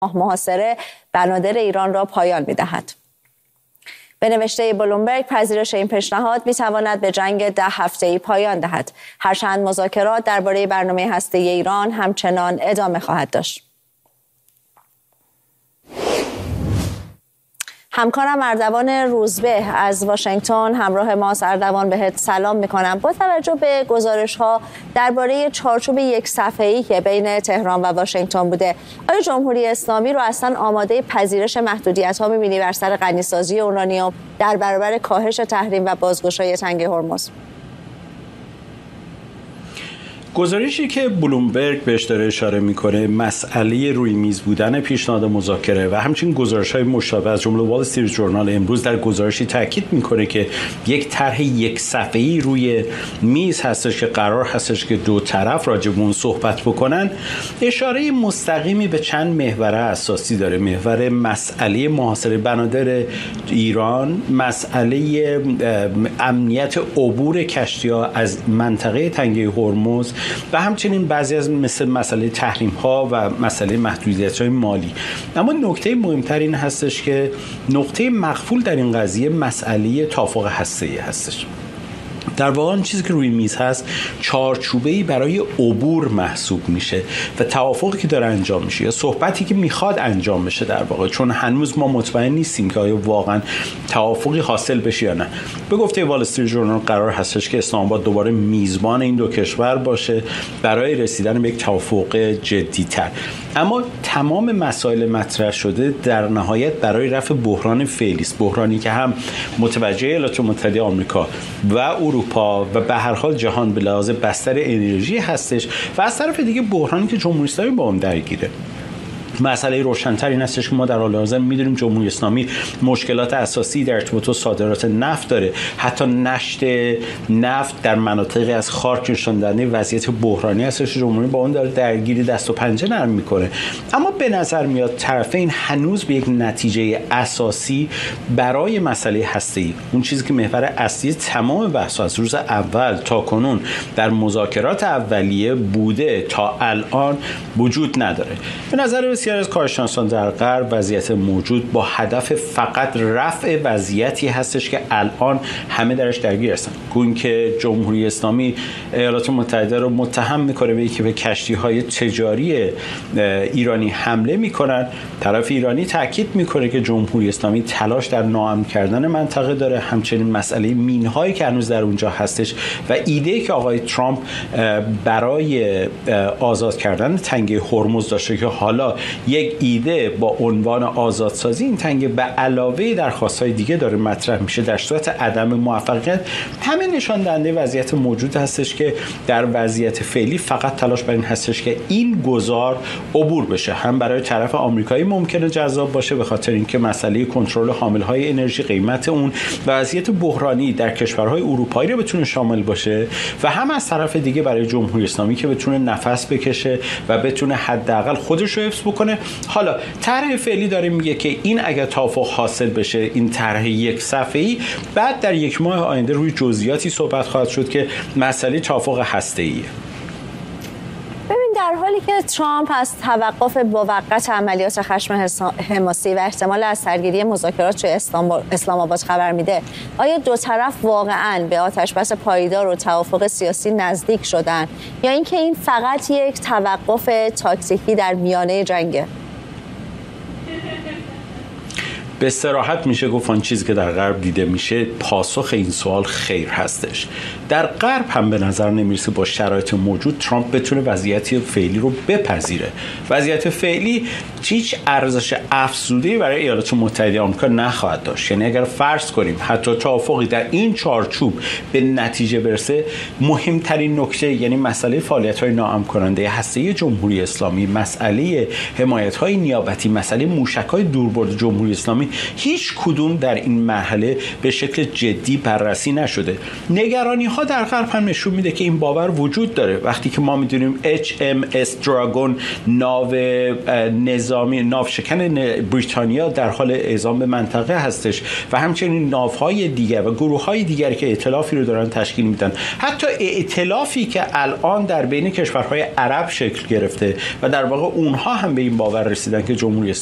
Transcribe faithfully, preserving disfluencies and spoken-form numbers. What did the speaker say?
محاصره بنادر ایران را پایان می‌دهد. به نوشته بلومبرگ پذیرش این پیشنهاد می‌تواند به جنگ ده هفته‌ای پایان دهد، هرچند مذاکرات درباره برنامه هسته‌ای ایران همچنان ادامه خواهد داشت. همکارم اردوان روزبه از واشنگتن همراه ماست. اردوان، بهت سلام میکنم. با توجه به گزارش‌ها درباره چارچوب یک صفحه‌ای که بین تهران و واشنگتن بوده، آیا جمهوری اسلامی رو اصلا آماده پذیرش محدودیت‌ها می‌بینی بر سر غنیسازی اورانیوم در برابر کاهش تحریم و بازگشایی تنگه هرمز؟ گزارشی که بلومبرگ بهش داره اشاره میکنه مسئله روی میز بودن پیشنهاد مذاکره و همچنین گزارش‌های مشابه از جمله وال استریت ژورنال امروز در گزارشی تاکید میکنه که یک طرح یک صفحه‌ای روی میز هستش که قرار هستش که دو طرف راجع به اون صحبت بکنن، اشاره مستقیمی به چند محور اساسی داره. محور مسئله محاصره بنادر ایران، مسئله امنیت عبور کشتی‌ها از منطقه تنگه هرمز و همچنین بعضی از مثل مسئله تحریم ها و مسئله محدودیت های مالی. اما نکته مهمتر این هستش که نقطه مقفول در این قضیه مسئله توافق هسته‌ای هستش. در واقع آن چیزی که روی میز هست چارچوبه‌ای برای عبور محسوب میشه و توافقی که داره انجام میشه یا صحبتی که میخواد انجام بشه در واقع، چون هنوز ما مطمئن نیستیم که آیا واقعا توافقی حاصل بشه یا نه. به گفته وال استریت ژورنال قرار هستش که اسلام آباد دوباره میزبان این دو کشور باشه برای رسیدن به یک توافق جدی‌تر. اما تمام مسائل مطرح شده در نهایت برای رفع بحران فعلی است، بحرانی که هم متوجه ایالات متحده آمریکا و اروپا و به هر حال جهان به لحاظ بستر انرژی هستش و از طرف دیگه بحرانی که جمهوری اسلامی با اون درگیره. مسئله روشن‌تر این هستش که ما در حال حاضر می‌دونیم جمهوری اسلامی مشکلات اساسی در ارتباط با صادرات نفت داره، حتی نشت نفت در مناطقی از خارک نشان دهنده وضعیت بحرانی هستش. جمهوری با اون داره درگیری دست و پنجه نرم میکنه. اما به نظر میاد طرفین هنوز به یک نتیجه اساسی برای مسئله هسته‌ای، اون چیزی که محور اصلی تمام بحث از روز اول تا کنون در مذاکرات اولیه بوده تا الان وجود نداره. به نظر بسیار از کارشناسان در غرب وضعیت موجود با هدف فقط رفع وضعیتی هستش که الان همه درش درگیر هستن. گویا که جمهوری اسلامی ایالات متحده رو متهم میکنه به اینکه به کشتی‌های تجاری ایرانی حمله میکنن. طرف ایرانی تاکید میکنه که جمهوری اسلامی تلاش در ناامن کردن منطقه داره. همچنین مسئله مین‌هایی که هنوز در اونجا هستش و ایده‌ای که آقای ترامپ برای آزاد کردن تنگه هرمز داشته که حالا یک ایده با عنوان آزادسازی این تنگه به علاوه درخواست‌های دیگه داره مطرح میشه، در صورت عدم موفقیت همه نشان دهنده وضعیت موجود هستش که در وضعیت فعلی فقط تلاش بر این هستش که این گذار عبور بشه. هم برای طرف آمریکایی ممکنه جذاب باشه به خاطر اینکه مسئله کنترل حامل‌های انرژی، قیمت اون و وضعیت بحرانی در کشورهای اروپایی رو بتونه شامل باشه و هم از طرف دیگه برای جمهوری اسلامی که بتونه نفس بکشه و بتونه حداقل خودش رو حفظ بکنه. حالا طرح فعلی داره میگه که این اگر توافق حاصل بشه، این طرح یک صفحه‌ای، بعد در یک ماه آینده روی جزئیاتی صحبت خواهد شد که مسئله توافق هسته‌ایه. ببین، در حالی که ترامپ از توقف موقت عملیات خشم حماسی و احتمال از سرگیری مذاکرات توی اسلام آباد خبر میده، آیا دو طرف واقعاً به آتشبس پایدار و توافق سیاسی نزدیک شدن یا اینکه این فقط یک توقف تاکتیکی در میانه جنگه؟ به صراحت میشه گفت آن چیزی که در غرب دیده میشه پاسخ این سوال خیر هستش. در غرب هم به نظر نمیرسه با شرایط موجود ترامپ بتونه وضعیت فعلی رو بپذیره. وضعیت فعلی هیچ ارزش افزوده‌ای برای ایالات متحده آمریکا نخواهد داشت. یعنی اگر فرض کنیم حتی توافقی در این چارچوب به نتیجه برسه، مهمترین نکته یعنی مسئله فعالیت‌های ناامن کننده هسته‌ای جمهوری اسلامی، مسئله حمایت‌های نیابتی، مسئله موشک‌های دوربرد جمهوری اسلامی هیچ کدوم در این مرحله به شکل جدی بررسی نشده. نگرانی ها در غرب هم نشون میده که این باور وجود داره. وقتی که ما میدونیم اچ ام اس دراگون ناو نظامی ناوشکن بریتانیا در حال اعزام به منطقه هستش و همچنین ناوهای دیگر و گروه‌های دیگری که ائتلافی رو دارن تشکیل میدن، حتی ائتلافی که الان در بین کشورهای عرب شکل گرفته و در واقع اونها هم به این باور رسیدن که جمهوری